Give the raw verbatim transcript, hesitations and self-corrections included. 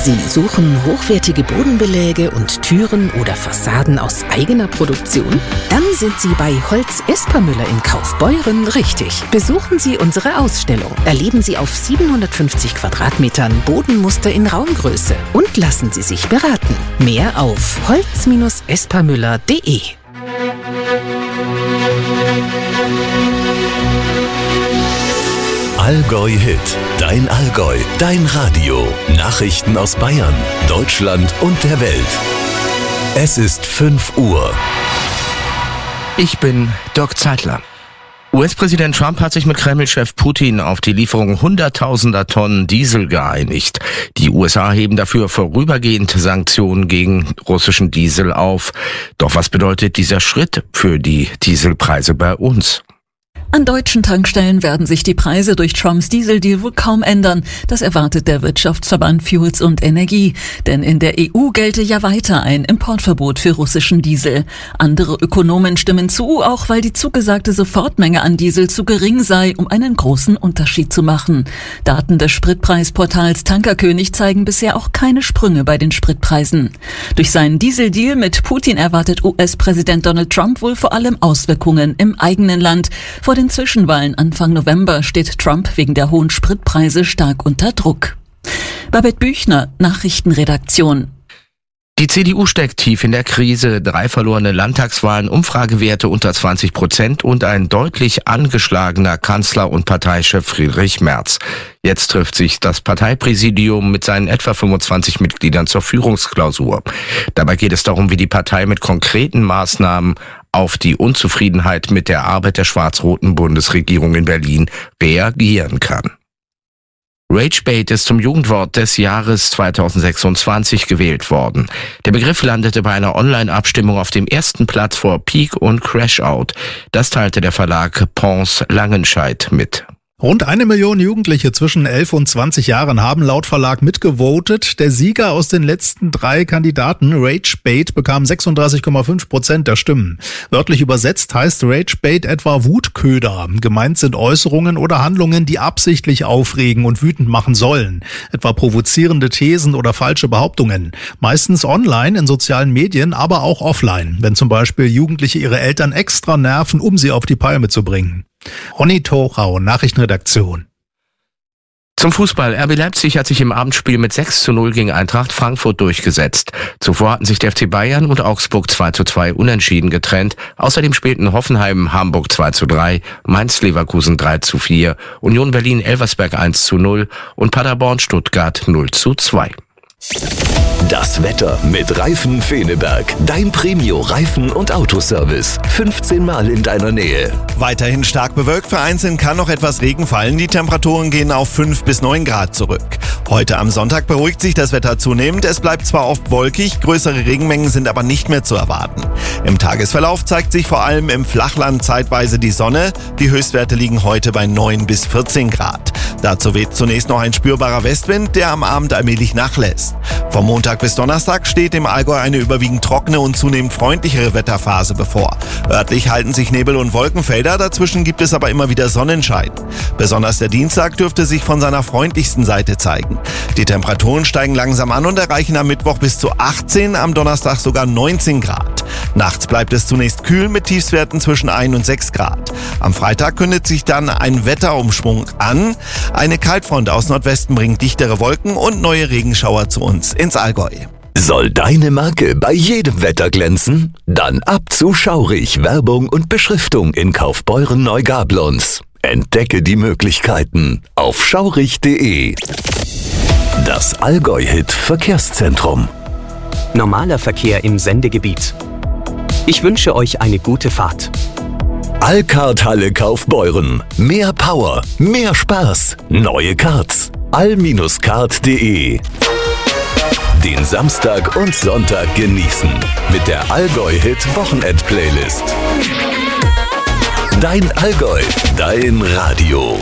Sie suchen hochwertige Bodenbeläge und Türen oder Fassaden aus eigener Produktion? Dann sind Sie bei Holz Espermüller in Kaufbeuren richtig. Besuchen Sie unsere Ausstellung. Erleben Sie auf siebenhundertfünfzig Quadratmetern Bodenmuster in Raumgröße und lassen Sie sich beraten. Mehr auf holz espermüller punkt de. Allgäu Hit, dein Allgäu, dein Radio. Nachrichten aus Bayern, Deutschland und der Welt. Es ist fünf Uhr. Ich bin Dirk Zeitler. U S-Präsident Trump hat sich mit Kreml-Chef Putin auf die Lieferung hunderttausender Tonnen Diesel geeinigt. Die U S A heben dafür vorübergehend Sanktionen gegen russischen Diesel auf. Doch was bedeutet dieser Schritt für die Dieselpreise bei uns? An deutschen Tankstellen werden sich die Preise durch Trumps Dieseldeal wohl kaum ändern. Das erwartet der Wirtschaftsverband Fuels und Energie. Denn in der E U gelte ja weiter ein Importverbot für russischen Diesel. Andere Ökonomen stimmen zu, auch weil die zugesagte Sofortmenge an Diesel zu gering sei, um einen großen Unterschied zu machen. Daten des Spritpreisportals Tankerkönig zeigen bisher auch keine Sprünge bei den Spritpreisen. Durch seinen Dieseldeal mit Putin erwartet U S-Präsident Donald Trump wohl vor allem Auswirkungen im eigenen Land. Vor den Zwischenwahlen Anfang November steht Trump wegen der hohen Spritpreise stark unter Druck. Babette Büchner, Nachrichtenredaktion. Die C D U steckt tief in der Krise, drei verlorene Landtagswahlen, Umfragewerte unter zwanzig Prozent und ein deutlich angeschlagener Kanzler und Parteichef Friedrich Merz. Jetzt trifft sich das Parteipräsidium mit seinen etwa fünfundzwanzig Mitgliedern zur Führungsklausur. Dabei geht es darum, wie die Partei mit konkreten Maßnahmen auf die Unzufriedenheit mit der Arbeit der schwarz-roten Bundesregierung in Berlin reagieren kann. Ragebait ist zum Jugendwort des Jahres zweitausendsechsundzwanzig gewählt worden. Der Begriff landete bei einer Online-Abstimmung auf dem ersten Platz vor Peak und Crashout. Das teilte der Verlag Pons Langenscheidt mit. Rund eine Million Jugendliche zwischen elf und zwanzig Jahren haben laut Verlag mitgevotet. Der Sieger aus den letzten drei Kandidaten, Ragebait, bekam sechsunddreißig Komma fünf Prozent der Stimmen. Wörtlich übersetzt heißt Ragebait etwa Wutköder. Gemeint sind Äußerungen oder Handlungen, die absichtlich aufregen und wütend machen sollen. Etwa provozierende Thesen oder falsche Behauptungen. Meistens online, in sozialen Medien, aber auch offline. Wenn zum Beispiel Jugendliche ihre Eltern extra nerven, um sie auf die Palme zu bringen. Ronny Thorau, Nachrichtenredaktion. Zum Fußball. R B Leipzig hat sich im Abendspiel mit sechs zu null gegen Eintracht Frankfurt durchgesetzt. Zuvor hatten sich der F C Bayern und Augsburg zwei zu zwei unentschieden getrennt. Außerdem spielten Hoffenheim Hamburg zwei zu drei, Mainz Leverkusen drei zu vier, Union Berlin Elversberg eins zu null und Paderborn Stuttgart null zu zwei. Das Wetter mit Reifen Feneberg. Dein Premio-Reifen- und Autoservice. fünfzehn Mal in deiner Nähe. Weiterhin stark bewölkt, vereinzelt kann noch etwas Regen fallen. Die Temperaturen gehen auf fünf bis neun Grad zurück. Heute am Sonntag beruhigt sich das Wetter zunehmend. Es bleibt zwar oft wolkig, größere Regenmengen sind aber nicht mehr zu erwarten. Im Tagesverlauf zeigt sich vor allem im Flachland zeitweise die Sonne. Die Höchstwerte liegen heute bei neun bis vierzehn Grad. Dazu weht zunächst noch ein spürbarer Westwind, der am Abend allmählich nachlässt. Vom Montag bis Donnerstag steht im Allgäu eine überwiegend trockene und zunehmend freundlichere Wetterphase bevor. Örtlich halten sich Nebel- und Wolkenfelder, dazwischen gibt es aber immer wieder Sonnenschein. Besonders der Dienstag dürfte sich von seiner freundlichsten Seite zeigen. Die Temperaturen steigen langsam an und erreichen am Mittwoch bis zu achtzehn, am Donnerstag sogar neunzehn Grad. Nachts bleibt es zunächst kühl mit Tiefstwerten zwischen ein und sechs Grad. Am Freitag kündigt sich dann ein Wetterumschwung an. Eine Kaltfront aus Nordwesten bringt dichtere Wolken und neue Regenschauer zu uns ins Allgäu. Soll deine Marke bei jedem Wetter glänzen? Dann ab zu Schaurig, Werbung und Beschriftung in Kaufbeuren Neugablons. Entdecke die Möglichkeiten auf schaurig punkt de. Das Allgäu-Hit Verkehrszentrum. Normaler Verkehr im Sendegebiet. Ich wünsche euch eine gute Fahrt. Allcard Halle Kaufbeuren. Mehr Power, mehr Spaß. Neue Cards. all card punkt de. Den Samstag und Sonntag genießen mit der Allgäu-Hit Wochenend-Playlist. Dein Allgäu, dein Radio.